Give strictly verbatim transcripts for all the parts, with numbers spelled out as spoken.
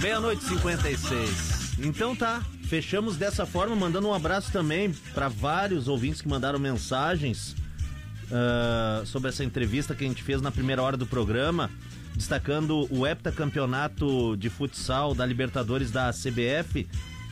Meia-noite e cinquenta e seis. Então tá, fechamos dessa forma, mandando um abraço também para vários ouvintes que mandaram mensagens uh, sobre essa entrevista que a gente fez na primeira hora do programa, destacando o heptacampeonato de futsal da Libertadores da C B F.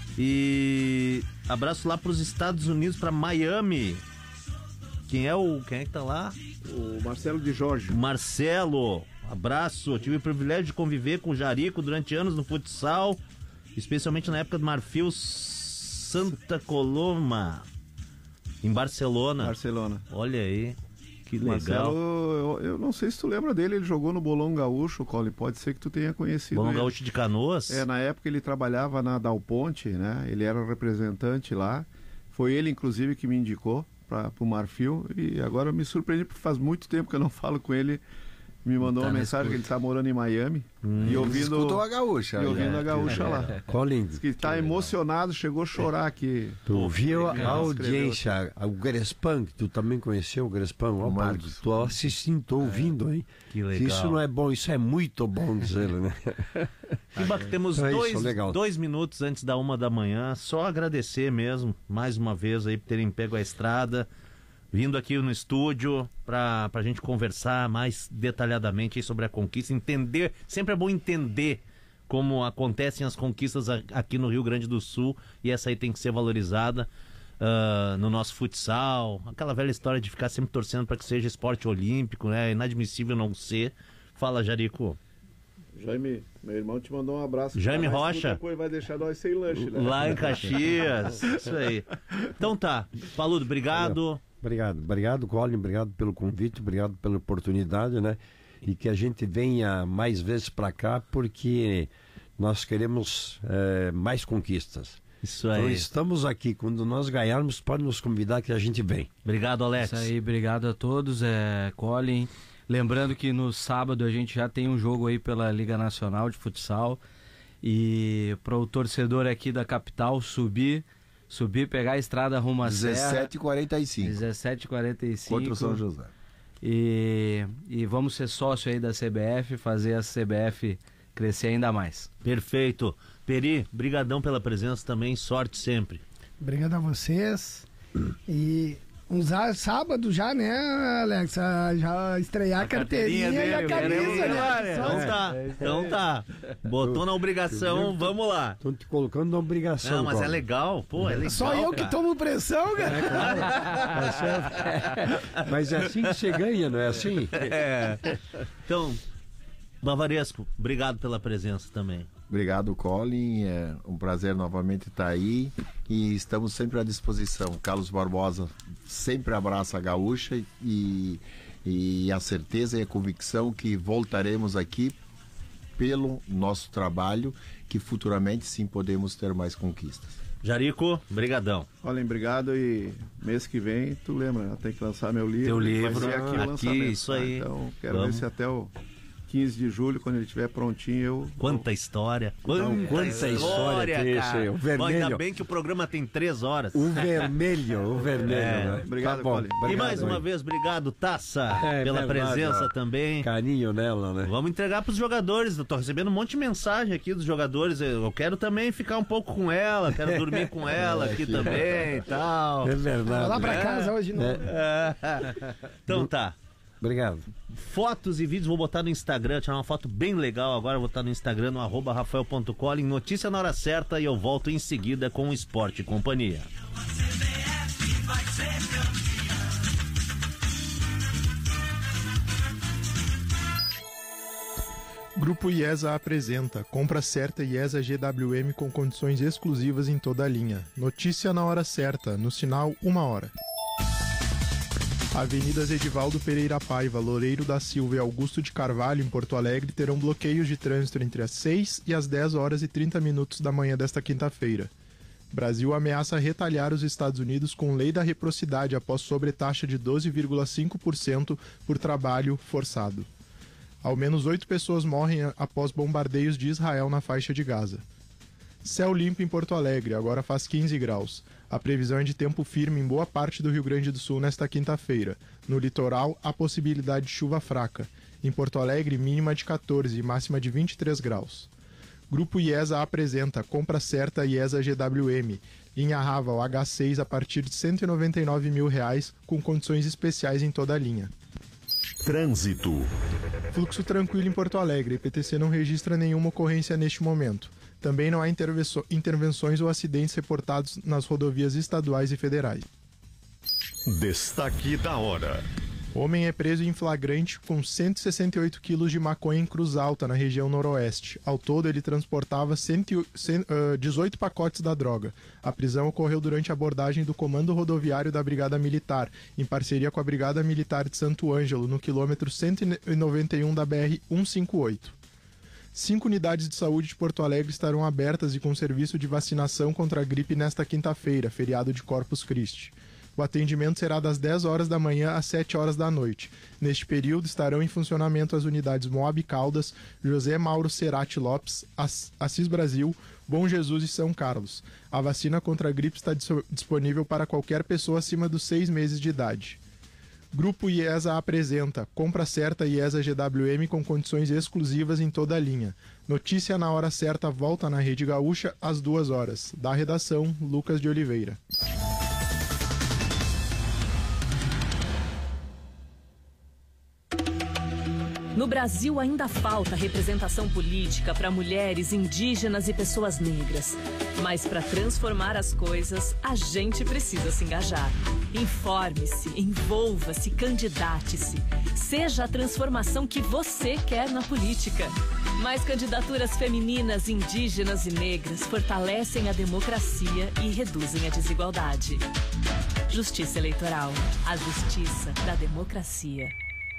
E abraço lá para os Estados Unidos, para Miami. Quem é o quem é que tá lá? O Marcelo de Jorge. Marcelo, abraço. Eu tive o privilégio de conviver com o Jarico durante anos no futsal, especialmente na época do Marfil Santa Coloma, em Barcelona. Barcelona. Olha aí, que legal. Marcelo, eu, eu não sei se tu lembra dele, ele jogou no Bolão Gaúcho, Cole, pode ser que tu tenha conhecido Bolão ele. Gaúcho de Canoas? É, na época ele trabalhava na Dal Ponte, né, ele era o representante lá, foi ele inclusive que me indicou para o Marfil, e agora eu me surpreendi porque faz muito tempo que eu não falo com ele. Me mandou tá uma mensagem escuta. Que ele está morando em Miami hum, e ouvindo escutou a gaúcha, e ouvindo é. a gaúcha lá. Colin, diz que está emocionado, chegou a chorar aqui. Tu viu a audiência, o Grespan, que tu também conheceu o Grespan, o Marcos, tu assistindo, tô ouvindo, hein? Que legal. Isso não é bom, isso é muito bom dizer, né? Kiba, que temos é dois, isso, dois minutos antes da uma da manhã, só agradecer mesmo, mais uma vez aí por terem pego a estrada, vindo aqui no estúdio para a gente conversar mais detalhadamente aí sobre a conquista, entender, sempre é bom entender como acontecem as conquistas a, aqui no Rio Grande do Sul, e essa aí tem que ser valorizada uh, no nosso futsal, aquela velha história de ficar sempre torcendo para que seja esporte olímpico, né? É inadmissível não ser. Fala, Jarico. Jaime, meu irmão te mandou um abraço. Jaime Rocha. Depois vai deixar nós sem lanche, né? Lá em Caxias, isso aí. Então tá, Paludo, obrigado. Obrigado, obrigado, Colin, obrigado pelo convite, obrigado pela oportunidade, né? E que a gente venha mais vezes para cá, porque nós queremos é, mais conquistas. Isso aí. Então estamos aqui, quando nós ganharmos, pode nos convidar que a gente vem. Obrigado, Alex. Isso aí, obrigado a todos, é, Colin. Lembrando que no sábado a gente já tem um jogo aí pela Liga Nacional de Futsal, e para o torcedor aqui da capital subir, subir, pegar a estrada rumo a Serra. dezessete e quarenta e cinco. dezessete e quarenta e cinco. Contra o São José. E, e vamos ser sócio aí da C B F, fazer a C B F crescer ainda mais. Perfeito. Peri, brigadão pela presença também, sorte sempre. Obrigado a vocês. E um sábado já, né, Alex? Já estrear a, a carteirinha, carteirinha dele, e a camisa, né? Então tá, então tá. Botou na obrigação, vamos lá. Estão te colocando na obrigação. Não, mas Paulo. É legal, pô, é legal. Só eu cara. que tomo pressão, cara. É, claro. Tá certo. Mas é assim que você ganha, não é assim? É. Então, Bavaresco, obrigado pela presença também. Obrigado, Colin, é um prazer novamente estar aí e estamos sempre à disposição. Carlos Barbosa sempre abraça a gaúcha e, e a certeza e a convicção que voltaremos aqui pelo nosso trabalho, que futuramente sim podemos ter mais conquistas. Jarico, brigadão. Olha, obrigado, e mês que vem, tu lembra, né? Tem que lançar meu livro. Teu livro, vai ser aqui, aqui, o lançamento, isso aí. Tá? Então, quero Vamos. ver se até o quinze de julho, quando ele estiver prontinho, eu... Quanta história. Quanta, Não, quanta história, história tem esse aí, o vermelho. Bom, ainda bem que o programa tem três horas. O vermelho, o vermelho. É. Né? Obrigado, tá bom. Colin. E mais uma vez, obrigado, Taça, É, pela verdade, presença ó. também. Carinho nela, né? Vamos entregar pros jogadores. Eu tô recebendo um monte de mensagem aqui dos jogadores. Eu quero também ficar um pouco com ela, quero dormir com ela aqui também e tal. É verdade. Vai lá pra É. casa hoje, não. É. Então tá. Obrigado. Fotos e vídeos, vou botar no Instagram, tirar uma foto bem legal agora, vou botar no Instagram, no arroba rafael ponto colin, notícia na hora certa, e eu volto em seguida com o Esporte e Companhia. Grupo IESA apresenta Compra Certa IESA G W M com condições exclusivas em toda a linha. Notícia na hora certa, no sinal uma hora. Avenidas Edivaldo Pereira Paiva, Loureiro da Silva e Augusto de Carvalho, em Porto Alegre, terão bloqueios de trânsito entre as seis e as dez horas e trinta minutos da manhã desta quinta-feira. Brasil ameaça retalhar os Estados Unidos com lei da reciprocidade após sobretaxa de doze vírgula cinco por cento por trabalho forçado. Ao menos oito pessoas morrem após bombardeios de Israel na faixa de Gaza. Céu limpo em Porto Alegre, agora faz quinze graus. A previsão é de tempo firme em boa parte do Rio Grande do Sul nesta quinta-feira. No litoral, há possibilidade de chuva fraca. Em Porto Alegre, mínima de quatorze e máxima de vinte e três graus. Grupo IESA apresenta compra certa IESA G W M. Linha Raval H seis a partir de cento e noventa e nove mil reais, com condições especiais em toda a linha. Trânsito. Fluxo tranquilo em Porto Alegre. I P T C não registra nenhuma ocorrência neste momento. Também não há intervenções ou acidentes reportados nas rodovias estaduais e federais. Destaque da hora. Homem é preso em flagrante com cento e sessenta e oito quilos de maconha em Cruz Alta, na região noroeste. Ao todo, ele transportava dezoito pacotes da droga. A prisão ocorreu durante a abordagem do Comando Rodoviário da Brigada Militar, em parceria com a Brigada Militar de Santo Ângelo, no quilômetro cento e noventa e um da B R cento e cinquenta e oito. Cinco unidades de saúde de Porto Alegre estarão abertas e com serviço de vacinação contra a gripe nesta quinta-feira, feriado de Corpus Christi. O atendimento será das dez horas da manhã às sete horas da noite. Neste período estarão em funcionamento as unidades Moab Caldas, José Mauro Cerati Lopes, Assis Brasil, Bom Jesus e São Carlos. A vacina contra a gripe está disponível para qualquer pessoa acima dos seis meses de idade. Grupo IESA apresenta compra certa IESA G W M com condições exclusivas em toda a linha. Notícia na hora certa volta na Rede Gaúcha às duas horas. Da redação, Lucas de Oliveira. No Brasil ainda falta representação política para mulheres, indígenas e pessoas negras. Mas para transformar as coisas, a gente precisa se engajar. Informe-se, envolva-se, candidate-se. Seja a transformação que você quer na política. Mais candidaturas femininas, indígenas e negras fortalecem a democracia e reduzem a desigualdade. Justiça Eleitoral. A justiça da democracia.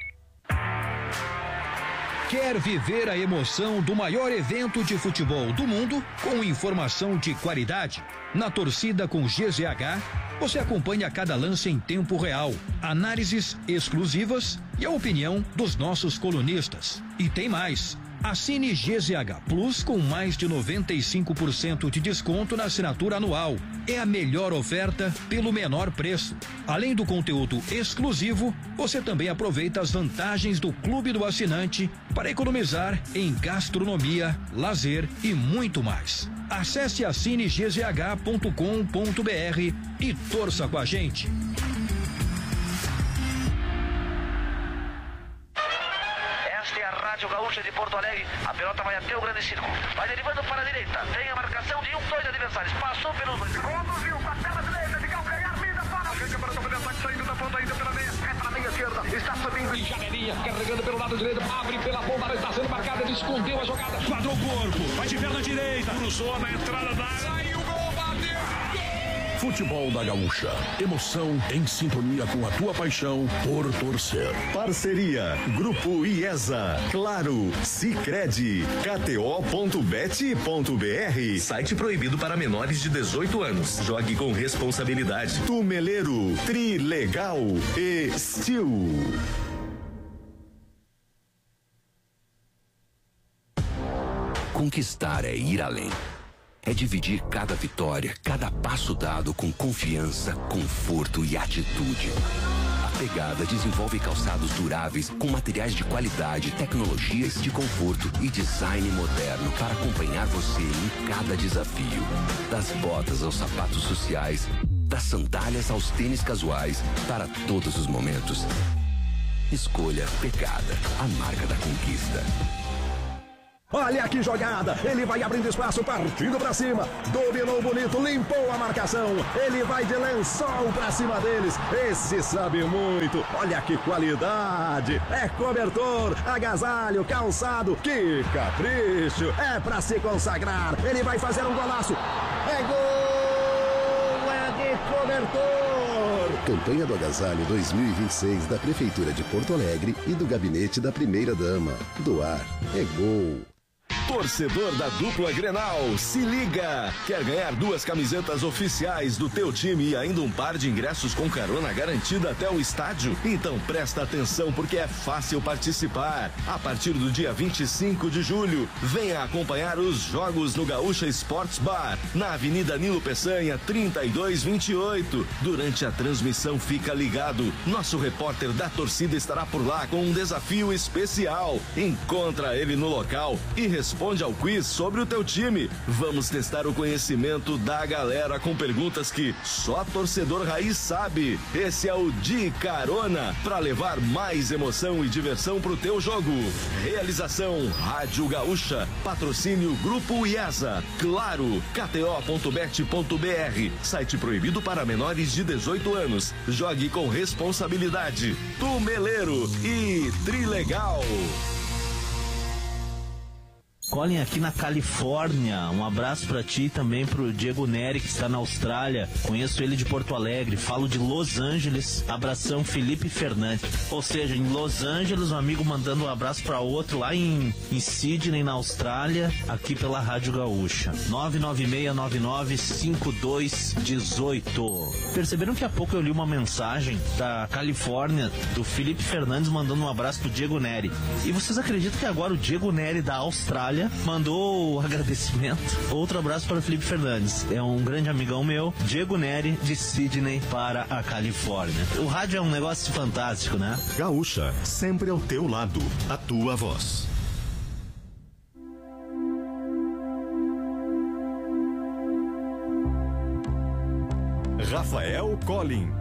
Quer viver a emoção do maior evento de futebol do mundo com informação de qualidade? Na Torcida com G Z H, você acompanha cada lance em tempo real, análises exclusivas e a opinião dos nossos colunistas. E tem mais. Assine G Z H Plus com mais de noventa e cinco por cento de desconto na assinatura anual. É a melhor oferta pelo menor preço. Além do conteúdo exclusivo, você também aproveita as vantagens do Clube do Assinante para economizar em gastronomia, lazer e muito mais. Acesse assine g z h ponto com ponto b r e torça com a gente. Rádio Gaúcha de Porto Alegre, a pelota vai até o grande círculo, vai derivando para a direita, tem a marcação de um, dois adversários, passou pelos dois, conduziu com a perna direita de calcanhar, vida para a frente, para o campo de ataque, saindo da ponta ainda pela meia, reta na meia esquerda, está subindo em janelinha, carregando pelo lado direito, abre pela bomba, está sendo marcada, ele escondeu a jogada, quadrou o corpo, vai de perna direita, cruzou na entrada da área, saiu o gol, bateu! Futebol da Gaúcha. Emoção em sintonia com a tua paixão por torcer. Parceria Grupo IESA, Claro, Sicredi, K T O ponto bet ponto b r. Site proibido para menores de dezoito anos. Jogue com responsabilidade. Tumeleiro, Trilegal e Steel. Conquistar é ir além. É dividir cada vitória, cada passo dado com confiança, conforto e atitude. A Pegada desenvolve calçados duráveis com materiais de qualidade, tecnologias de conforto e design moderno para acompanhar você em cada desafio. Das botas aos sapatos sociais, das sandálias aos tênis casuais, para todos os momentos. Escolha Pegada, a marca da conquista. Olha que jogada, ele vai abrindo espaço, partindo pra cima, dominou bonito, limpou a marcação, ele vai de lençol pra cima deles, esse sabe muito, olha que qualidade, é cobertor, agasalho, calçado, que capricho, é pra se consagrar, ele vai fazer um golaço, é gol, é de cobertor. Campanha do Agasalho dois mil e vinte e seis da Prefeitura de Porto Alegre e do Gabinete da Primeira Dama. Doar é gol. Torcedor da dupla Grenal, se liga! Quer ganhar duas camisetas oficiais do teu time e ainda um par de ingressos com carona garantida até o estádio? Então presta atenção porque é fácil participar. A partir do dia vinte e cinco de julho, venha acompanhar os jogos no Gaúcha Sports Bar, na Avenida Nilo Peçanha, trinta e dois vinte e oito. Durante a transmissão, fica ligado. Nosso repórter da torcida estará por lá com um desafio especial. Encontra ele no local e responde responde ao quiz sobre o teu time. Vamos testar o conhecimento da galera com perguntas que só torcedor raiz sabe. Esse é o De Carona, para levar mais emoção e diversão pro teu jogo. Realização Rádio Gaúcha, patrocínio Grupo IESA, Claro, K T O ponto bet ponto b r, site proibido para menores de dezoito anos. Jogue com responsabilidade. Tumeleiro e Trilegal. Colin, aqui na Califórnia, um abraço pra ti e também pro Diego Neri, que está na Austrália. Conheço ele de Porto Alegre, falo de Los Angeles. Abração, Felipe Fernandes. Ou seja, em Los Angeles, um amigo mandando um abraço pra outro lá em, em Sydney, na Austrália, aqui pela Rádio Gaúcha. nove nove seis nove nove cinco dois um oito. Perceberam que há pouco eu li uma mensagem da Califórnia, do Felipe Fernandes, mandando um abraço pro Diego Neri. E vocês acreditam que agora o Diego Neri da Austrália mandou o agradecimento? Outro abraço para o Felipe Fernandes, é um grande amigão meu. Diego Neri, de Sydney para a Califórnia. O rádio é um negócio fantástico, né? Gaúcha, sempre ao teu lado, a tua voz. Rafael Collin